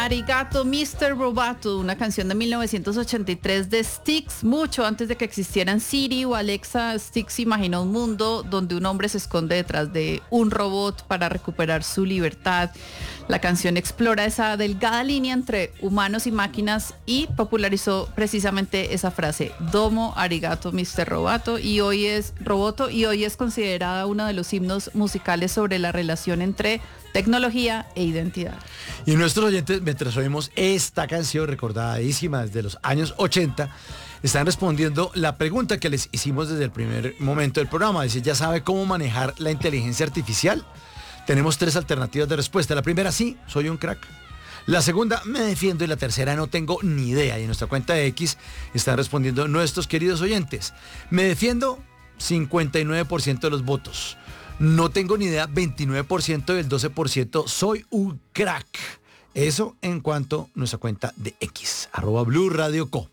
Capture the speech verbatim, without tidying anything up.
Arigato mister Roboto, una canción de mil novecientos ochenta y tres de Styx, mucho antes de que existieran Siri o Alexa. Styx imaginó un mundo donde un hombre se esconde detrás de un robot para recuperar su libertad. La canción explora esa delgada línea entre humanos y máquinas y popularizó precisamente esa frase, Domo Arigato mister Roboto, y hoy es Roboto, y hoy es considerada uno de los himnos musicales sobre la relación entre tecnología e identidad. Y nuestros oyentes, mientras oímos esta canción recordadísima desde los años ochenta, están respondiendo la pregunta que les hicimos desde el primer momento del programa. Dice, ¿ya sabe cómo manejar la inteligencia artificial? Tenemos tres alternativas de respuesta. La primera, sí, soy un crack. La segunda, me defiendo. Y la tercera, no tengo ni idea. Y en nuestra cuenta de X están respondiendo nuestros queridos oyentes. Me defiendo, cincuenta y nueve por ciento de los votos. No tengo ni idea, veintinueve por ciento, del doce por ciento, soy un crack. Eso en cuanto a nuestra cuenta de X, arroba Blue Radio Co.